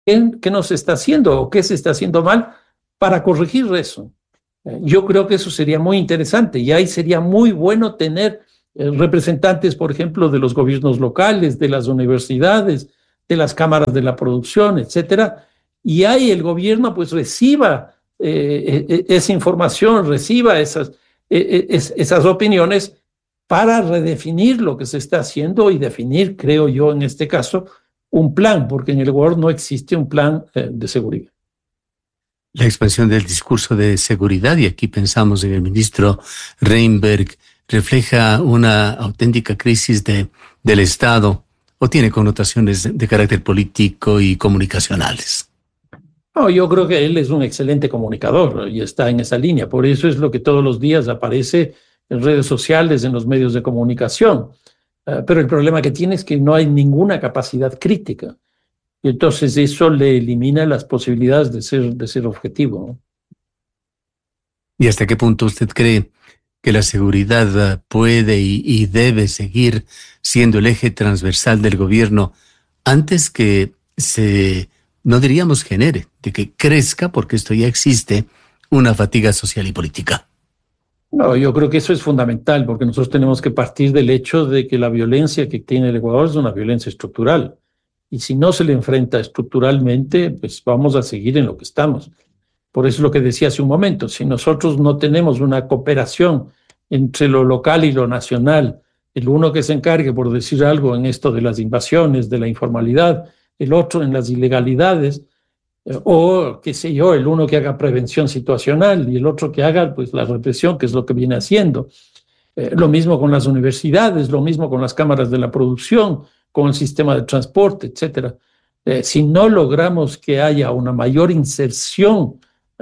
qué no se está haciendo o qué se está haciendo mal para corregir eso. Yo creo que eso sería muy interesante y ahí sería muy bueno tener representantes, por ejemplo, de los gobiernos locales, de las universidades, de las cámaras de la producción, etcétera, y ahí el gobierno pues reciba esa información, reciba esas opiniones para redefinir lo que se está haciendo y definir, creo yo, en este caso, un plan, porque en el Ecuador no existe un plan de seguridad. La expansión del discurso de seguridad, y aquí pensamos en el ministro Reinberg, refleja una auténtica crisis del Estado o tiene connotaciones de carácter político y comunicacionales. No, yo creo que él es un excelente comunicador y está en esa línea. Por eso es lo que todos los días aparece en redes sociales, en los medios de comunicación. Pero el problema que tiene es que no hay ninguna capacidad crítica. Y entonces eso le elimina las posibilidades de ser objetivo, ¿no? ¿Y hasta qué punto usted cree que la seguridad puede y debe seguir siendo el eje transversal del gobierno antes que no diríamos genere, de que crezca, porque esto ya existe, una fatiga social y política? No, yo creo que eso es fundamental porque nosotros tenemos que partir del hecho de que la violencia que tiene el Ecuador es una violencia estructural. Y si no se le enfrenta estructuralmente, pues vamos a seguir en lo que estamos. Por eso es lo que decía hace un momento, si nosotros no tenemos una cooperación entre lo local y lo nacional, el uno que se encargue, por decir algo, en esto de las invasiones, de la informalidad, el otro en las ilegalidades, o qué sé yo, el uno que haga prevención situacional y el otro que haga pues la represión, que es lo que viene haciendo. Lo mismo con las universidades, lo mismo con las cámaras de la producción, con el sistema de transporte, etcétera. Si no logramos que haya una mayor inserción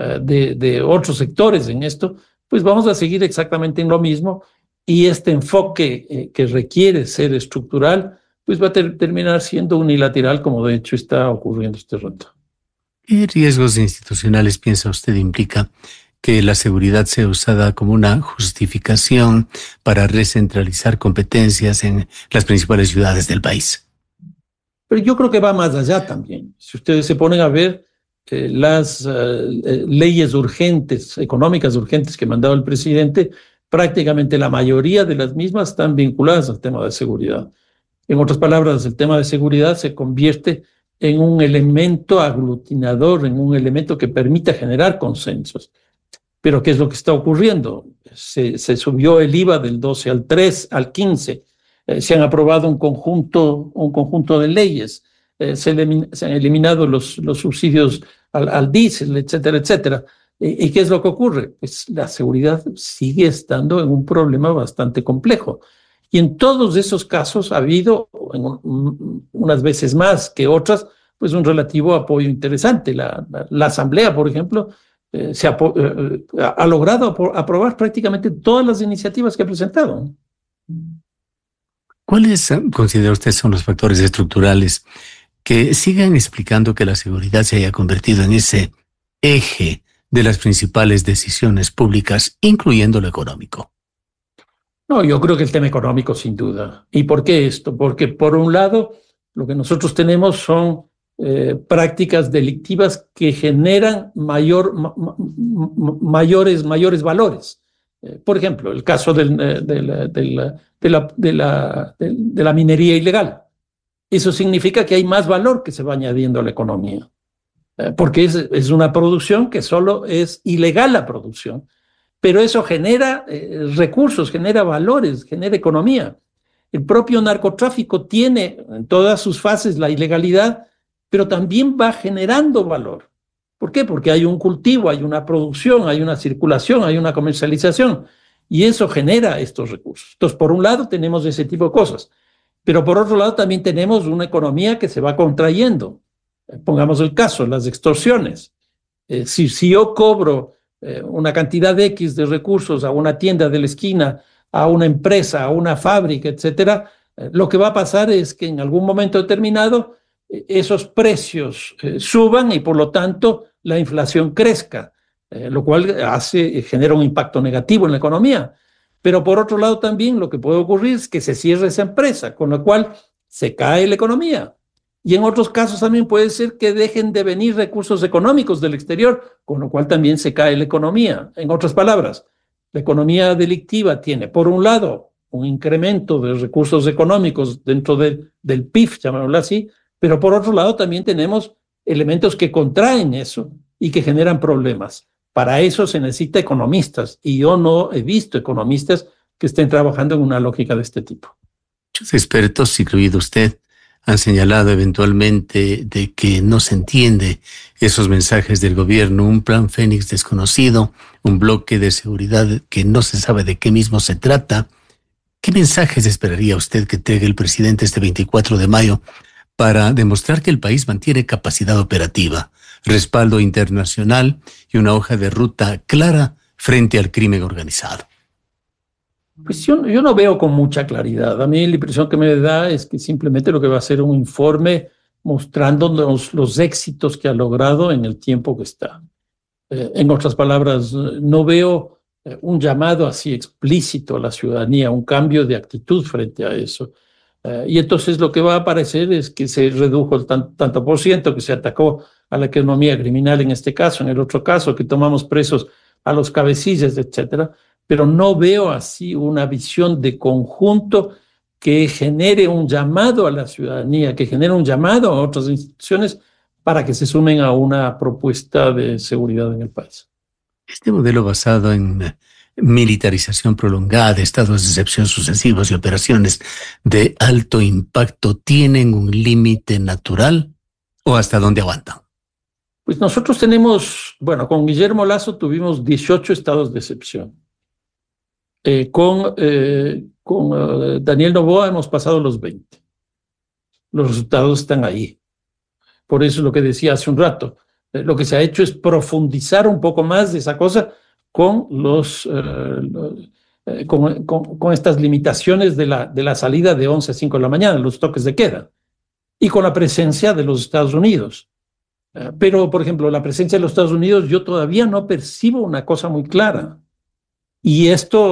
de otros sectores en esto, pues vamos a seguir exactamente en lo mismo y este enfoque que requiere ser estructural, pues va a terminar siendo unilateral, como de hecho está ocurriendo este rato. ¿Qué riesgos institucionales piensa usted implica que la seguridad sea usada como una justificación para recentralizar competencias en las principales ciudades del país? Pero yo creo que va más allá también. Si ustedes se ponen a ver las leyes urgentes, económicas urgentes que mandaba el presidente, prácticamente la mayoría de las mismas están vinculadas al tema de seguridad. En otras palabras, el tema de seguridad se convierte en un elemento aglutinador, en un elemento que permita generar consensos. Pero ¿qué es lo que está ocurriendo? Se subió el IVA del 12 al 3, al 15. Se han aprobado un conjunto de leyes. Se han eliminado los subsidios al diésel, etcétera, etcétera. ¿Y qué es lo que ocurre? Pues la seguridad sigue estando en un problema bastante complejo. Y en todos esos casos ha habido, unas veces más que otras, pues un relativo apoyo interesante. La Asamblea, por ejemplo, ha logrado aprobar prácticamente todas las iniciativas que ha presentado. ¿Cuáles considera usted son los factores estructurales que sigan explicando que la seguridad se haya convertido en ese eje de las principales decisiones públicas, incluyendo lo económico? No, yo creo que el tema económico, sin duda. ¿Y por qué esto? Porque, por un lado, lo que nosotros tenemos son prácticas delictivas que generan mayores valores. Por ejemplo, el caso de la minería ilegal. Eso significa que hay más valor que se va añadiendo a la economía, porque es una producción que solo es ilegal la producción, pero eso genera recursos, genera valores, genera economía. El propio narcotráfico tiene en todas sus fases la ilegalidad, pero también va generando valor. ¿Por qué? Porque hay un cultivo, hay una producción, hay una circulación, hay una comercialización, y eso genera estos recursos. Entonces, por un lado tenemos ese tipo de cosas, pero por otro lado también tenemos una economía que se va contrayendo. Pongamos el caso, las extorsiones. Si yo cobro una cantidad de X de recursos a una tienda de la esquina, a una empresa, a una fábrica, etcétera, lo que va a pasar es que en algún momento determinado esos precios suban y por lo tanto la inflación crezca, lo cual genera un impacto negativo en la economía. Pero por otro lado también lo que puede ocurrir es que se cierre esa empresa, con lo cual se cae la economía. Y en otros casos también puede ser que dejen de venir recursos económicos del exterior, con lo cual también se cae la economía. En otras palabras, la economía delictiva tiene, por un lado, un incremento de recursos económicos dentro del PIB, llamémoslo así, pero por otro lado también tenemos elementos que contraen eso y que generan problemas. Para eso se necesita economistas, y yo no he visto economistas que estén trabajando en una lógica de este tipo. Muchos expertos, incluido usted, han señalado eventualmente de que no se entiende esos mensajes del gobierno, un plan Fénix desconocido, un bloque de seguridad que no se sabe de qué mismo se trata. ¿Qué mensajes esperaría usted que entregue el presidente este 24 de mayo para demostrar que el país mantiene capacidad operativa, respaldo internacional y una hoja de ruta clara frente al crimen organizado? Pues yo no veo con mucha claridad. A mí la impresión que me da es que simplemente lo que va a ser un informe mostrándonos los éxitos que ha logrado en el tiempo que está. En otras palabras, no veo un llamado así explícito a la ciudadanía, un cambio de actitud frente a eso. Y entonces lo que va a aparecer es que se redujo el tanto por ciento, que se atacó a la economía criminal en este caso, en el otro caso, que tomamos presos a los cabecillas, etcétera. Pero no veo así una visión de conjunto que genere un llamado a la ciudadanía, que genere un llamado a otras instituciones para que se sumen a una propuesta de seguridad en el país. Este modelo basado en militarización prolongada, estados de excepción sucesivos y operaciones de alto impacto, ¿tienen un límite natural o hasta dónde aguantan? Pues nosotros tenemos, con Guillermo Lasso tuvimos 18 estados de excepción. Con Daniel Noboa hemos pasado los 20. Los resultados están ahí. Por eso es lo que decía hace un rato. Lo que se ha hecho es profundizar un poco más de esa cosa con estas limitaciones de la salida de 11 a 5 de la mañana, los toques de queda, y con la presencia de los Estados Unidos. Pero, por ejemplo, la presencia de los Estados Unidos, yo todavía no percibo una cosa muy clara. Y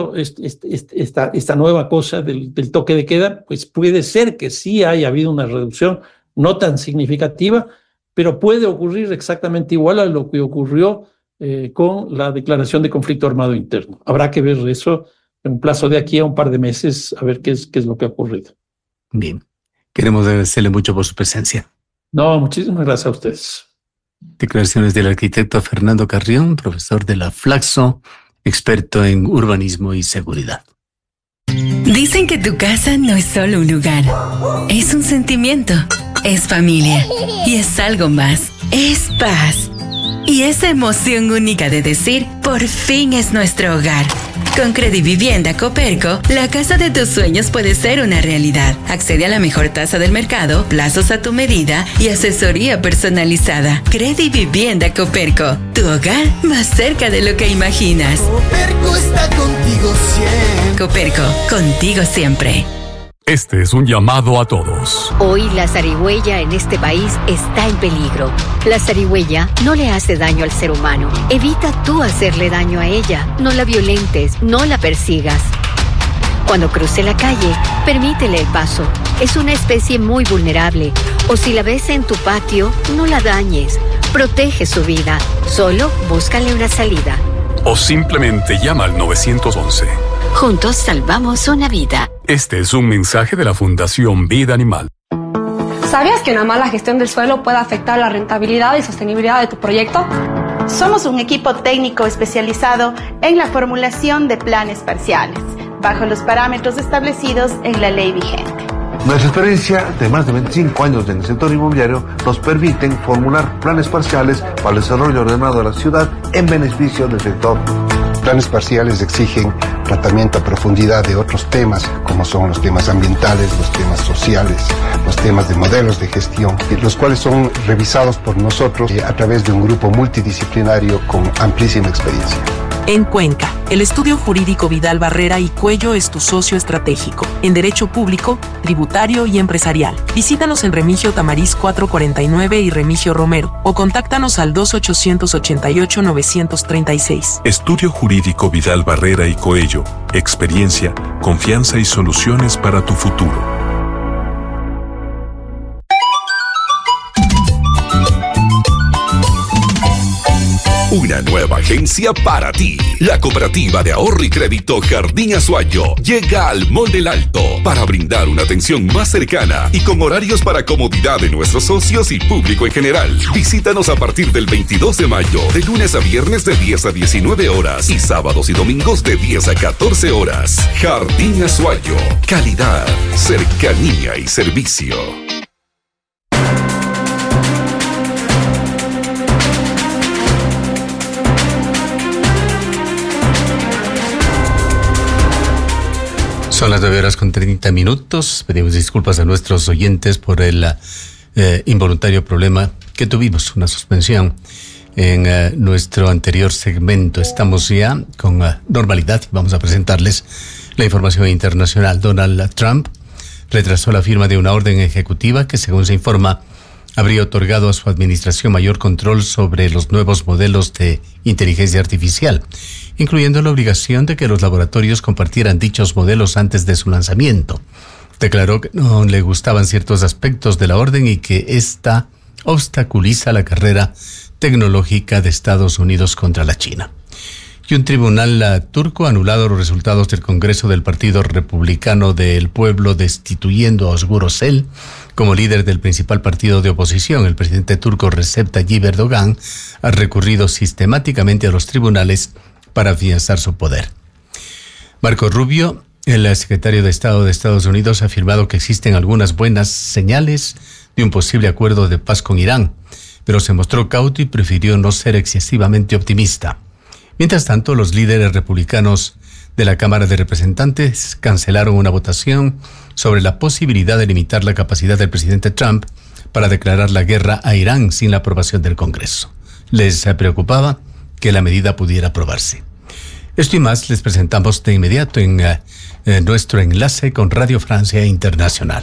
esta nueva cosa del toque de queda, pues puede ser que sí haya habido una reducción no tan significativa, pero puede ocurrir exactamente igual a lo que ocurrió con la declaración de conflicto armado interno. Habrá que ver eso en un plazo de aquí a un par de meses, a ver qué es lo que ha ocurrido. Bien, queremos agradecerle mucho por su presencia. No, muchísimas gracias a ustedes. Declaraciones del arquitecto Fernando Carrión, profesor de la Flaxo, experto en urbanismo y seguridad. Dicen que tu casa no es solo un lugar, es un sentimiento, es familia y es algo más, es paz. Y esa emoción única de decir, por fin es nuestro hogar. Con Credivivienda Coperco, la casa de tus sueños puede ser una realidad. Accede a la mejor tasa del mercado, plazos a tu medida y asesoría personalizada. Credivivienda Coperco, tu hogar más cerca de lo que imaginas. Coperco está contigo siempre. Coperco, contigo siempre. Este es un llamado a todos. Hoy la zarigüeya en este país está en peligro. La zarigüeya no le hace daño al ser humano. Evita tú hacerle daño a ella. No la violentes, no la persigas. Cuando cruce la calle, permítele el paso. Es una especie muy vulnerable. O si la ves en tu patio, no la dañes. Protege su vida. Solo búscale una salida. O simplemente llama al 911. Juntos salvamos una vida. Este es un mensaje de la Fundación Vida Animal. ¿Sabías que una mala gestión del suelo puede afectar la rentabilidad y sostenibilidad de tu proyecto? Somos un equipo técnico especializado en la formulación de planes parciales, bajo los parámetros establecidos en la ley vigente. Nuestra experiencia de más de 25 años en el sector inmobiliario nos permiten formular planes parciales para el desarrollo ordenado de la ciudad en beneficio del sector. Planes parciales exigen tratamiento a profundidad de otros temas, como son los temas ambientales, los temas sociales, los temas de modelos de gestión, los cuales son revisados por nosotros a través de un grupo multidisciplinario con amplísima experiencia. En Cuenca, el estudio jurídico Vidal Barrera y Cuello es tu socio estratégico en derecho público, tributario y empresarial. Visítanos en Remigio Tamariz 449 y Remigio Romero o contáctanos al 2888-936. Estudio jurídico Vidal Barrera y Coello. Experiencia, confianza y soluciones para tu futuro. una nueva agencia para ti. La Cooperativa de Ahorro y Crédito Jardín Azuayo llega al Mall del Alto para brindar una atención más cercana y con horarios para comodidad de nuestros socios y público en general. Visítanos a partir del 22 de mayo, de lunes a viernes de 10 a 19 horas y sábados y domingos de 10 a 14 horas. Jardín Azuayo, calidad, cercanía y servicio. Son las 9:30. Pedimos disculpas a nuestros oyentes por el involuntario problema que tuvimos, una suspensión en nuestro anterior segmento. Estamos ya con normalidad y vamos a presentarles la información internacional. Donald Trump retrasó la firma de una orden ejecutiva que, según se informa, habría otorgado a su administración mayor control sobre los nuevos modelos de inteligencia artificial, incluyendo la obligación de que los laboratorios compartieran dichos modelos antes de su lanzamiento. Declaró que no le gustaban ciertos aspectos de la orden y que ésta obstaculiza la carrera tecnológica de Estados Unidos contra la China. Y un tribunal turco ha anulado los resultados del Congreso del Partido Republicano del Pueblo, destituyendo a Özgür Özel como líder del principal partido de oposición. El presidente turco Recep Tayyip Erdogan ha recurrido sistemáticamente a los tribunales para afianzar su poder. Marco Rubio, el secretario de Estado de Estados Unidos, ha afirmado que existen algunas buenas señales de un posible acuerdo de paz con Irán, pero se mostró cauto y prefirió no ser excesivamente optimista. Mientras tanto, los líderes republicanos de la Cámara de Representantes cancelaron una votación sobre la posibilidad de limitar la capacidad del presidente Trump para declarar la guerra a Irán sin la aprobación del Congreso. Les preocupaba que la medida pudiera aprobarse. Esto y más les presentamos de inmediato en nuestro enlace con Radio Francia Internacional.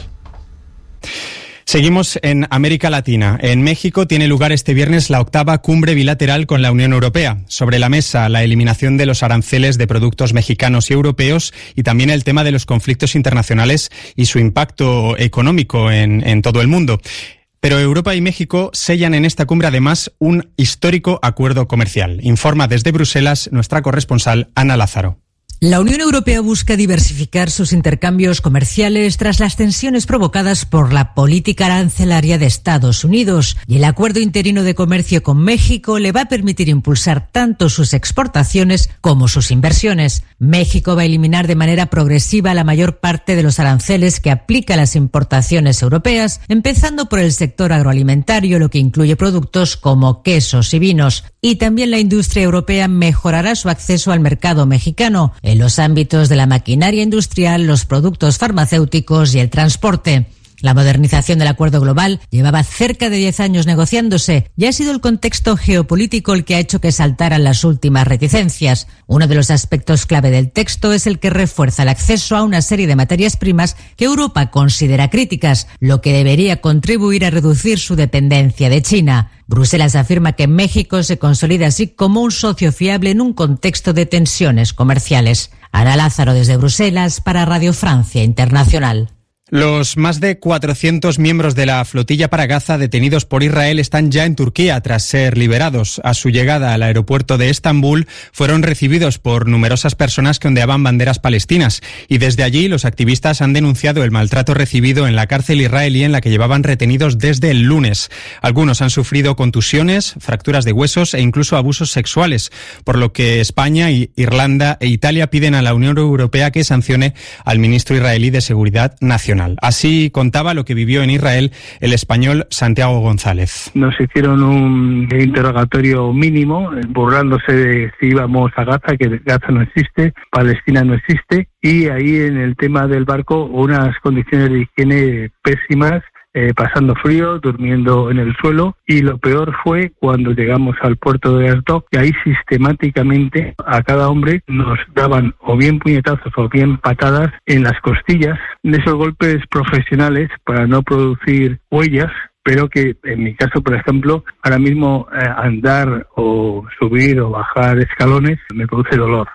Seguimos en América Latina. En México tiene lugar este viernes la 8ª cumbre bilateral con la Unión Europea. Sobre la mesa, la eliminación de los aranceles de productos mexicanos y europeos y también el tema de los conflictos internacionales y su impacto económico en todo el mundo. Pero Europa y México sellan en esta cumbre además un histórico acuerdo comercial. Informa desde Bruselas nuestra corresponsal Ana Lázaro. La Unión Europea busca diversificar sus intercambios comerciales tras las tensiones provocadas por la política arancelaria de Estados Unidos, y el acuerdo interino de comercio con México le va a permitir impulsar tanto sus exportaciones como sus inversiones. México va a eliminar de manera progresiva la mayor parte de los aranceles que aplica a las importaciones europeas, empezando por el sector agroalimentario, lo que incluye productos como quesos y vinos. Y también la industria europea mejorará su acceso al mercado mexicano en los ámbitos de la maquinaria industrial, los productos farmacéuticos y el transporte. La modernización del acuerdo global llevaba cerca de 10 años negociándose y ha sido el contexto geopolítico el que ha hecho que saltaran las últimas reticencias. Uno de los aspectos clave del texto es el que refuerza el acceso a una serie de materias primas que Europa considera críticas, lo que debería contribuir a reducir su dependencia de China. Bruselas afirma que México se consolida así como un socio fiable en un contexto de tensiones comerciales. Ana Lázaro desde Bruselas para Radio Francia Internacional. Los más de 400 miembros de la flotilla para Gaza detenidos por Israel están ya en Turquía tras ser liberados. A su llegada al aeropuerto de Estambul fueron recibidos por numerosas personas que ondeaban banderas palestinas y desde allí los activistas han denunciado el maltrato recibido en la cárcel israelí en la que llevaban retenidos desde el lunes. Algunos han sufrido contusiones, fracturas de huesos e incluso abusos sexuales, por lo que España, Irlanda e Italia piden a la Unión Europea que sancione al ministro israelí de Seguridad Nacional. Así contaba lo que vivió en Israel el español Santiago González. Nos hicieron un interrogatorio mínimo, burlándose de si íbamos a Gaza, que Gaza no existe, Palestina no existe, y ahí en el tema del barco unas condiciones de higiene pésimas, pasando frío, durmiendo en el suelo, y lo peor fue cuando llegamos al puerto de Asdod, y ahí sistemáticamente a cada hombre nos daban o bien puñetazos o bien patadas en las costillas, de esos golpes profesionales para no producir huellas, pero que en mi caso, por ejemplo, ahora mismo andar o subir o bajar escalones me produce dolor.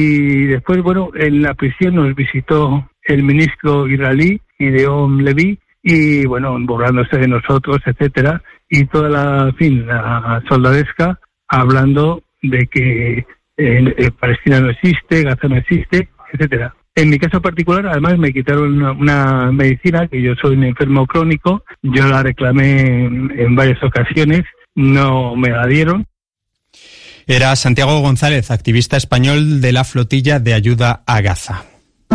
Y después, bueno, en la prisión nos visitó el ministro israelí, Gideon Levy, y bueno, burlándose de nosotros, etcétera, y toda la soldadesca hablando de que Palestina no existe, Gaza no existe, etcétera. En mi caso particular, además, me quitaron una medicina, que yo soy un enfermo crónico, yo la reclamé en varias ocasiones, no me la dieron. Era Santiago González, activista español de la Flotilla de Ayuda a Gaza.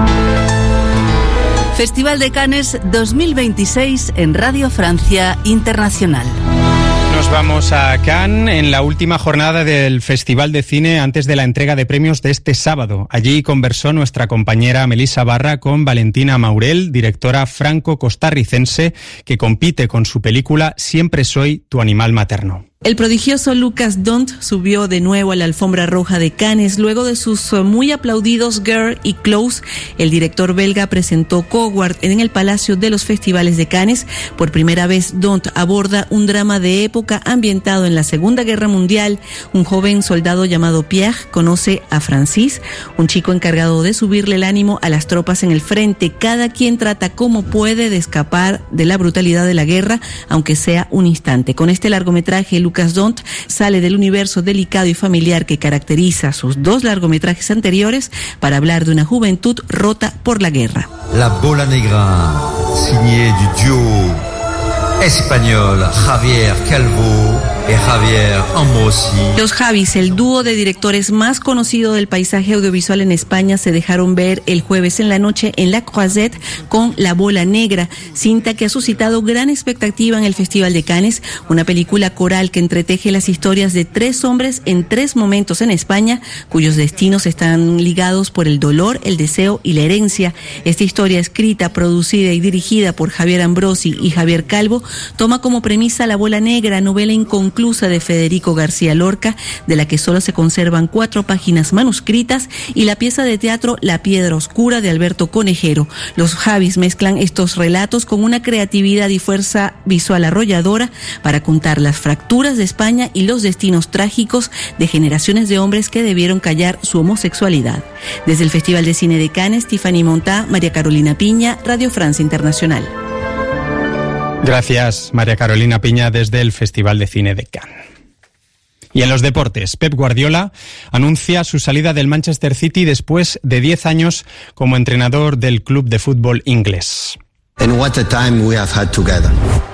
Festival de Cannes 2026 en Radio Francia Internacional. Nos vamos a Cannes en la última jornada del Festival de Cine antes de la entrega de premios de este sábado. Allí conversó nuestra compañera Melissa Barra con Valentina Maurel, directora franco-costarricense que compite con su película Siempre soy tu animal materno. El prodigioso Lucas Dont subió de nuevo a la alfombra roja de Cannes luego de sus muy aplaudidos Girl y Close. El director belga presentó Coward en el Palacio de los Festivales de Cannes. Por primera vez, Dont aborda un drama de época ambientado en la Segunda Guerra Mundial. Un joven soldado llamado Pierre conoce a Francis, un chico encargado de subirle el ánimo a las tropas en el frente. Cada quien trata como puede de escapar de la brutalidad de la guerra, aunque sea un instante. Con este largometraje, Lucas Dont sale del universo delicado y familiar que caracteriza sus dos largometrajes anteriores para hablar de una juventud rota por la guerra. La Bola Negra, signé du duo español Javier Calvo y Javier Ambrosi. Los Javis, el dúo de directores más conocido del paisaje audiovisual en España, se dejaron ver el jueves en la noche en La Croisette con La Bola Negra, cinta que ha suscitado gran expectativa en el Festival de Cannes, una película coral que entreteje las historias de tres hombres en tres momentos en España, cuyos destinos están ligados por el dolor, el deseo y la herencia. Esta historia, escrita, producida y dirigida por Javier Ambrosi y Javier Calvo, toma como premisa La Bola Negra, novela inconclusa de Federico García Lorca, de la que solo se conservan 4 páginas manuscritas, y la pieza de teatro La Piedra Oscura de Alberto Conejero. Los Javis mezclan estos relatos con una creatividad y fuerza visual arrolladora para contar las fracturas de España y los destinos trágicos de generaciones de hombres que debieron callar su homosexualidad. Desde el Festival de Cine de Cannes, Tiffany Montá, María Carolina Piña, Radio Francia Internacional. Gracias, María Carolina Piña, desde el Festival de Cine de Cannes. Y en los deportes, Pep Guardiola anuncia su salida del Manchester City después de 10 años como entrenador del club de fútbol inglés. And what a time we have had together.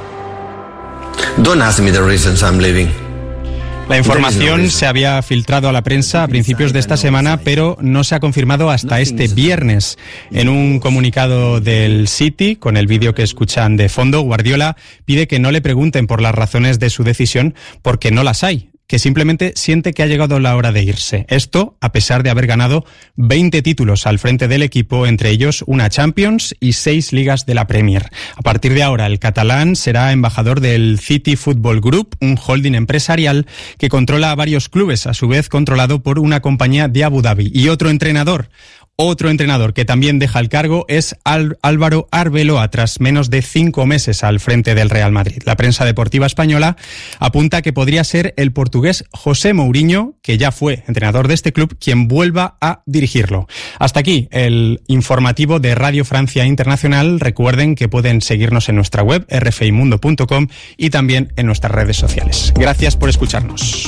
Don't ask me the reasons I'm leaving. La información se había filtrado a la prensa a principios de esta semana, pero no se ha confirmado hasta este viernes. En un comunicado del City, con el vídeo que escuchan de fondo, Guardiola pide que no le pregunten por las razones de su decisión, porque no las hay, que simplemente siente que ha llegado la hora de irse. Esto a pesar de haber ganado 20 títulos al frente del equipo, entre ellos una Champions y 6 ligas de la Premier. A partir de ahora, el catalán será embajador del City Football Group, un holding empresarial que controla a varios clubes, a su vez controlado por una compañía de Abu Dhabi. Y otro entrenador que también deja el cargo es Álvaro Arbeloa, tras menos de 5 meses al frente del Real Madrid. La prensa deportiva española apunta que podría ser el portugués José Mourinho, que ya fue entrenador de este club, quien vuelva a dirigirlo. Hasta aquí el informativo de Radio Francia Internacional. Recuerden que pueden seguirnos en nuestra web rfimundo.com y también en nuestras redes sociales. Gracias por escucharnos.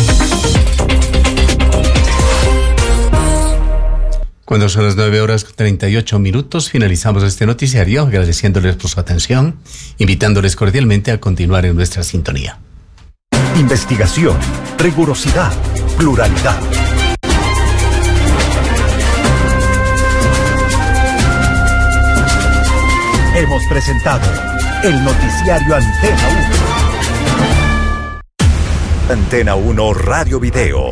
Cuando son las 9:38, finalizamos este noticiario, agradeciéndoles por su atención, invitándoles cordialmente a continuar en nuestra sintonía. Investigación, rigurosidad, pluralidad. Hemos presentado el noticiario Antena 1. Antena 1 Radio Video.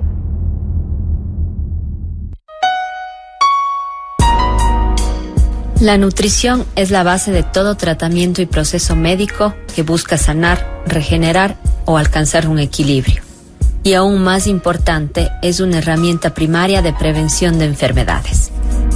La nutrición es la base de todo tratamiento y proceso médico que busca sanar, regenerar o alcanzar un equilibrio. Y aún más importante, es una herramienta primaria de prevención de enfermedades.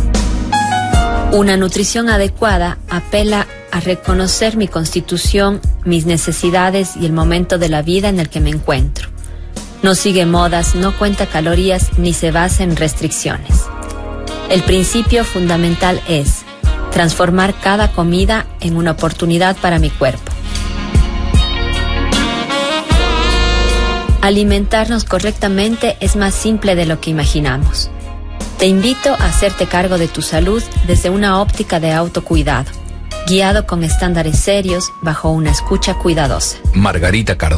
Una nutrición adecuada apela a reconocer mi constitución, mis necesidades y el momento de la vida en el que me encuentro. No sigue modas, no cuenta calorías ni se basa en restricciones. El principio fundamental es transformar cada comida en una oportunidad para mi cuerpo. Alimentarnos correctamente es más simple de lo que imaginamos. Te invito a hacerte cargo de tu salud desde una óptica de autocuidado, guiado con estándares serios bajo una escucha cuidadosa. Margarita Cardona.